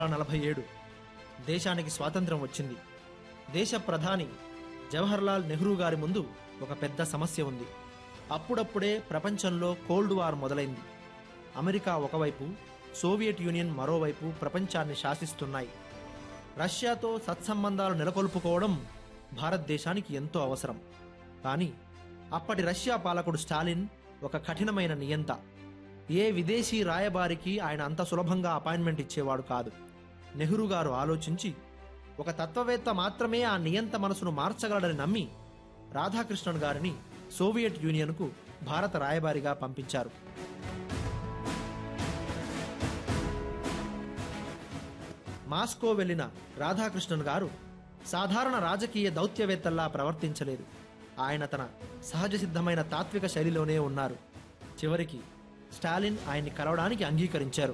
1947 దేశానికి స్వాతంత్రం వచ్చింది. దేశ ప్రధాని జవహర్లాల్ నెహ్రూ గారి ముందు ఒక పెద్ద సమస్య ఉంది. అప్పుడప్పుడే ప్రపంచంలో కోల్డ్ వార్ మొదలైంది. అమెరికా ఒకవైపు, సోవియట్ యూనియన్ మరోవైపు ప్రపంచాన్ని శాసిస్తున్నాయి. రష్యాతో సత్సంబంధాలు నెలకొల్పుకోవడం భారతదేశానికి ఎంతో అవసరం. కానీ అప్పటి రష్యా పాలకుడు స్టాలిన్ ఒక కఠినమైన నియంత. ఏ విదేశీ రాయబారికి ఆయన అంత సులభంగా అపాయింట్మెంట్ ఇచ్చేవాడు కాదు. నెహ్రూ గారు ఆలోచించి ఒక తత్వవేత్త మాత్రమే ఆ నియంత మనసును మార్చగలడని నమ్మి రాధాకృష్ణన్ గారిని సోవియట్ యూనియన్కు భారత రాయబారిగా పంపించారు. మాస్కో వెళ్లిన రాధాకృష్ణన్ గారు సాధారణ రాజకీయ దౌత్యవేత్తల్లా ప్రవర్తించలేదు. ఆయన తన సహజ సిద్ధమైన తాత్విక శైలిలోనే ఉన్నారు. చివరికి స్టాలిన్ ఆయన్ని కలవడానికి అంగీకరించారు.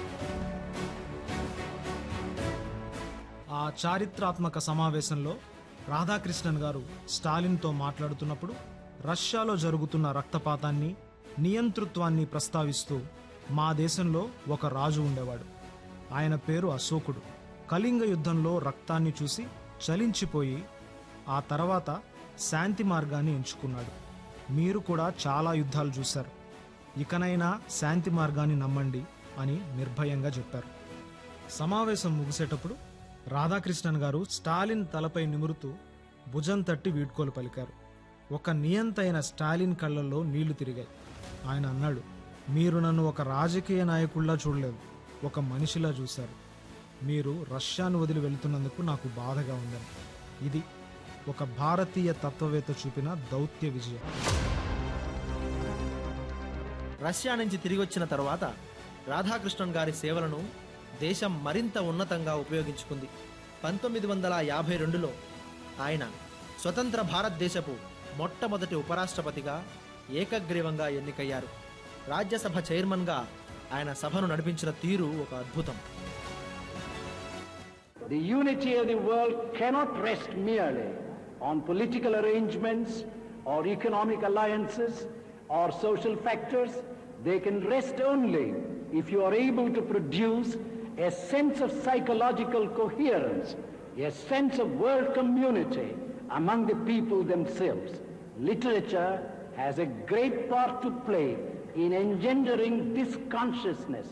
ఆ చారిత్రాత్మక సమావేశంలో రాధాకృష్ణన్ గారు స్టాలిన్తో మాట్లాడుతున్నప్పుడు రష్యాలో జరుగుతున్న రక్తపాతాన్ని, నియంతృత్వాన్ని ప్రస్తావిస్తూ, మా దేశంలో ఒక రాజు ఉండేవాడు. ఆయన పేరు అశోకుడు. కళింగ యుద్ధంలో రక్తాన్ని చూసి చలించిపోయి ఆ తర్వాత శాంతి మార్గాన్ని ఎంచుకున్నాడు. మీరు కూడా చాలా యుద్ధాలు చూశారు, ఇకనైనా శాంతి మార్గాన్ని నమ్మండి అని నిర్భయంగా చెప్పారు. సమావేశం ముగిసేటప్పుడు రాధాకృష్ణన్ గారు స్టాలిన్ తలపై నిమురుతూ భుజం తట్టి వీడ్కోలు పలికారు. ఒక నియంతైన స్టాలిన్ కళ్ళల్లో నీళ్లు తిరిగాయి. ఆయన అన్నాడు, మీరు నన్ను ఒక రాజకీయ నాయకుల్లా చూడలేదు, ఒక మనిషిలా చూశారు. మీరు రష్యాను వదిలి వెళ్తున్నందుకు నాకు బాధగా ఉందని. ఇది ఒక భారతీయ తత్వవేత్త చూపిన దౌత్య విజయం. రష్యా నుంచి తిరిగి వచ్చిన తర్వాత రాధాకృష్ణన్ గారి సేవలను దేశం మరింత ఉన్నతంగా ఉపయోగించుకుంది. 1952లో ఆయన స్వతంత్ర భారతదేశపు మొట్టమొదటి ఉపరాష్ట్రపతిగా ఏకగ్రీవంగా ఎన్నికయ్యారు. రాజ్యసభ చైర్మన్గా ఆయన సభను నడిపించిన తీరు ఒక అద్భుతం. The unity of the world cannot rest merely on political arrangements or economic alliances or social factors. They can rest only if you are able to produce a sense of psychological coherence, a sense of world community among the people themselves. Literature has a great part to play in engendering this consciousness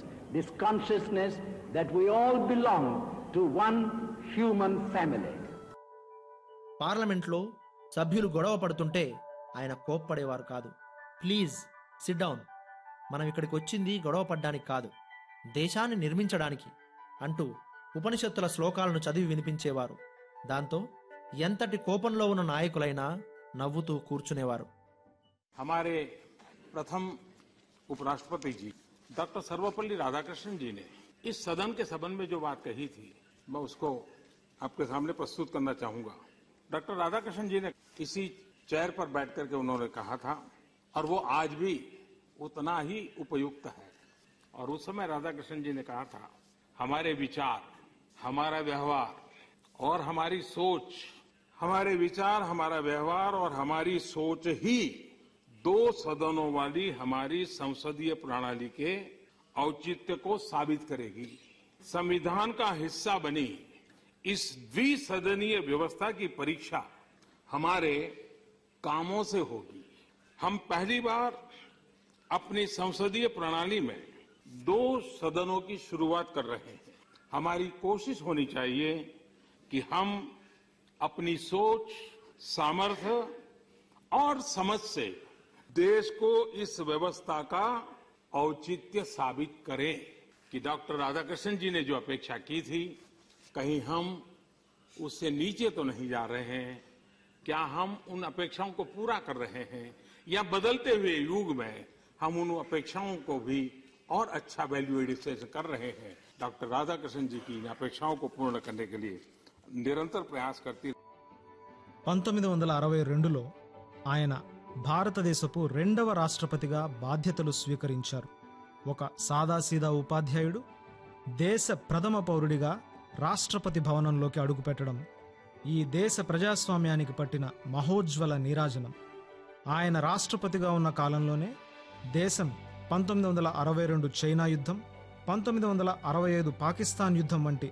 that we all belong to one human family. పార్లమెంట్లో సభ్యులు గొడవ పడుతుంటే ఆయన కోప్పడేవారు కాదు. Please SIT down, మనం ఇక్కడికి వచ్చింది గొడవ పడ్డానికి కాదు, దేశాన్ని నిర్మించడానికి అంటూ ఉపనిషత్తుల శ్లోకాలను చదివి వినిపించేవారు. దాంతో ఎంతటి కోపంలో ఉన్న నాయకులైనా నవ్వుతూ కూర్చునేవారు. हमारे प्रथम उपराष्ट्रपति जी डॉक्टर सर्वपल्ली राधाकृष्णन जी ने इस सदन के संबंध में जो बात कही थी, मैं उसको आपके सामने प्रस्तुत करना चाहूंगा. डॉक्टर राधाकृष्णन जी ने इसी चेयर पर बैठ करके उन्होंने कहा था, और वो आज भी उतना ही उपयुक्त है. और उस समय राधाकृष्णन जी ने कहा था, हमारे विचार, हमारा व्यवहार और हमारी सोच, हमारे विचार, हमारा व्यवहार और हमारी सोच ही दो सदनों वाली हमारी संसदीय प्रणाली के औचित्य को साबित करेगी. संविधान का हिस्सा बनी इस द्विसदनीय व्यवस्था की परीक्षा हमारे कामों से होगी. हम पहली बार अपनी संसदीय प्रणाली में दो सदनों की शुरुआत कर रहे हैं. हमारी कोशिश होनी चाहिए कि हम अपनी सोच, सामर्थ्य और समझ से देश को इस व्यवस्था का औचित्य साबित करें. कि डॉक्टर राधाकृष्णन जी ने जो अपेक्षा की थी, कहीं हम उससे नीचे तो नहीं जा रहे हैं? क्या हम उन अपेक्षाओं को पूरा कर रहे हैं, या बदलते हुए युग में हम उन अपेक्षाओं को भी और अच्छा वैल्यू एडिशन कर रहे हैं? डॉक्टर राधाकृष्णन जी की इन अपेक्षाओं को पूर्ण करने के लिए निरंतर प्रयास करती. 1962లో ఆయన భారతదేశపు రెండవ రాష్ట్రపతిగా బాధ్యతలు స్వీకరించారు. ఒక సాదాసీదా ఉపాధ్యాయుడు దేశ ప్రథమ పౌరుడిగా రాష్ట్రపతి భవనంలోకి అడుగుపెట్టడం ఈ దేశ ప్రజాస్వామ్యానికి పట్టిన మహోజ్వల నీరాజనం. ఆయన రాష్ట్రపతిగా ఉన్న కాలంలోనే దేశం 1962 చైనా యుద్ధం, 1965 పాకిస్తాన్ యుద్ధం వంటి